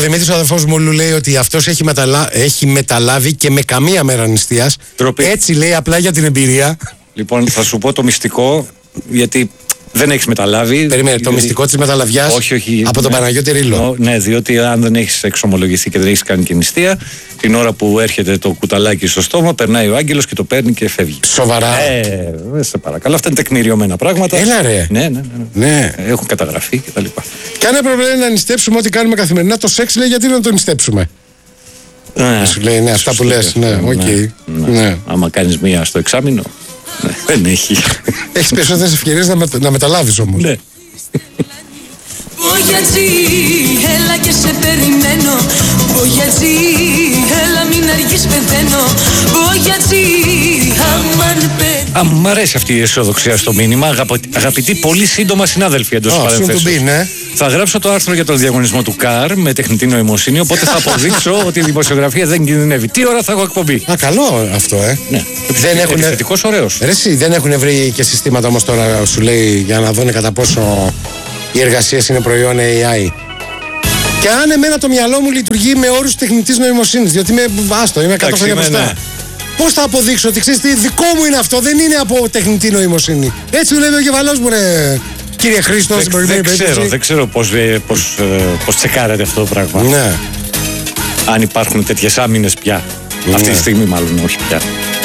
Δημήτρης ο αδερφός μου λέει ότι αυτός έχει μεταλάβει και με καμία μέρα νηστείας. Έτσι λέει απλά για την εμπειρία. Λοιπόν, θα σου πω το μυστικό, γιατί δεν έχεις μεταλάβει. Περίμενε, το μυστικό της μεταλαβιάς. Όχι, από τον Παναγιώτη Ρήλο. Ναι, διότι αν δεν έχεις εξομολογηθεί και δεν έχεις κάνει και νηστεία, την ώρα που έρχεται το κουταλάκι στο στόμα, περνάει ο άγγελος και το παίρνει και φεύγει. Σοβαρά. Σε παρακαλώ. Αυτά είναι τεκμηριωμένα πράγματα. Έλα ρε. Ναι. Έχουν καταγραφεί κτλ. Και αν έπρεπε να νηστέψουμε ό,τι κάνουμε καθημερινά, το σεξ λέει γιατί να το νηστέψουμε. Σου λέει, ναι, αυτά που λες. Ναι, οκ. Ναι. Άμα κάνεις μία στο εξάμηνο. Ναι, δεν έχει. Έχεις περισσότερες ευκαιρίες να μεταλάβεις όμως. Ναι. Μπογιατζή, έλα και σε περιμένω. Μπογιατζή, έλα μην αργείς πεθαίνω. Μπογιατζή, αμάν πεθαίνω. Μ' αρέσει αυτή η αισιοδοξία στο μήνυμα. Αγαπητοί, πολύ σύντομα συνάδελφοι εντός παρενθέσεως. Θα γράψω το άρθρο για τον διαγωνισμό του ΚΑΡ με τεχνητή νοημοσύνη, οπότε θα αποδείξω ότι η δημοσιογραφία δεν κινδυνεύει. Τι ώρα θα έχω εκπομπή. Καλό αυτό, Ναι. Επιθετικός, ωραίος. Ρε εσύ, δεν έχουν βρει και συστήματα όμως τώρα, σου λέει, για να δουν κατά πόσο οι εργασίες είναι προϊόν AI. Και αν εμένα το μυαλό μου λειτουργεί με όρους τεχνητής νοημοσύνης, διότι είμαι 100 χρόνια μπροστά. Πώς θα αποδείξω ότι ξέρεις τι, δικό μου είναι αυτό, δεν είναι από τεχνητή νοημοσύνη. Έτσι δουλεύει ο κεφαλός μου, ρε κύριε Χρήστο. Δεν ξέρω πώς τσεκάρετε αυτό το πράγμα. Ναι. Αν υπάρχουν τέτοιες άμυνες πια. Αυτή τη στιγμή μάλλον όχι πια.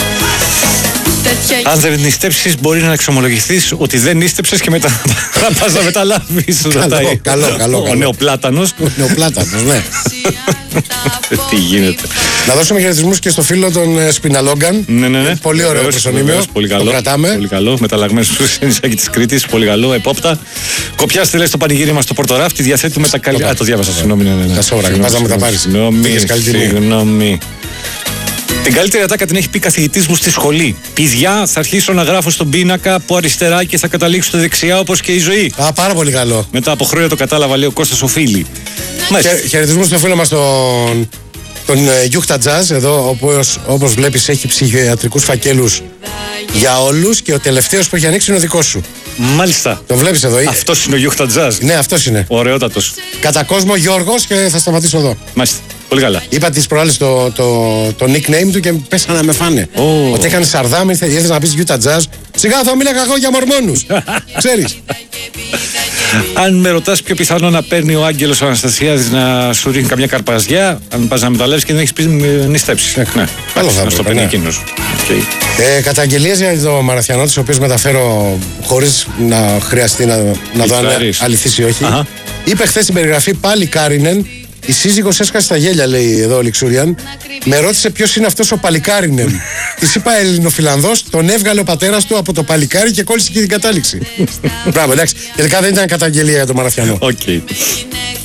Αν δεν νηστέψεις, μπορεί να εξομολογηθείς ότι δεν νήστεψες και μετά θα πας να μεταλάβεις. Καλό. Ο νεοπλάτανος. Ναι. Τι γίνεται. Να δώσουμε χαιρετισμούς και στο φίλο των Σπιναλόγκαν. Ναι. Πολύ ωραίο προσωνύμιο. Πολύ καλό. Το κρατάμε. Πολύ καλό. Μεταλλαγμένος στους νησάκι της Κρήτης. Πολύ καλό. Επόπτα. Κοπιάστε λέει στο πανηγύρι στο Πορτοράφτη. Διαθέτουμε τα καλύτερα. Το διάβασα. Συγγνώμη. Τα σόβρα. Πας να με τα πάρεις. Συγγνώμη. Την καλύτερη ατάκα την έχει πει καθηγητής μου στη σχολή. Πηδιά, θα αρχίσω να γράφω στον πίνακα από αριστερά και θα καταλήξω στο δεξιά όπως και η ζωή. Πάρα πολύ καλό. Μετά από χρόνια το κατάλαβα, λέει ο Κώστας ο Φίλη. Χαιρετισμούς στο φίλο μας τον Γιούχτα Τζαζ, εδώ όπως βλέπεις έχει ψυχιατρικούς φακέλους για όλους και ο τελευταίος που έχει ανοίξει είναι ο δικός σου. Μάλιστα. Τον βλέπεις εδώ. Αυτός είναι ο Γιούχτα Τζαζ. Ναι, αυτός είναι. Ωραιότατος. Κατά κόσμο Γιώργος και θα σταματήσω εδώ. Μάλιστα. Πολύ καλά. Είπα τις προάλλες το nickname του και πέσανε να με φάνε. Ότι έκανε Σαρδάμ, ήρθες να πεις Γιούτα Τζαζ. Σιγά θα μίλαγα εγώ για μορμόνους. Ξέρεις. Αν με ρωτάς πιο πιθανό να παίρνει ο Άγγελος ο Αναστασιάδης να σου ρίχνει καμιά καρπαζιά, αν πας να μεταλλεύεις και δεν έχεις πει νηστέψεις. Ναι, καλό θα το παίρνει εκείνος. Καταγγελίες για το Μαραθιανό, τις οποίες μεταφέρω χωρίς να χρειαστεί να δω αν αληθείς ή όχι. Είπε χθες στην περιγραφή πάλι Κάρινεν. Η σύζυγος έσκασε τα γέλια, λέει εδώ ο Λιξούριαν. Με ρώτησε ποιος είναι αυτός ο Παλικάρινεν. Της είπα Ελληνοφιλανδός, τον έβγαλε ο πατέρας του από το παλικάρι και κόλλησε και την κατάληξη. Μπράβο, εντάξει. Τελικά δεν ήταν καταγγελία για το Μαραθιανό.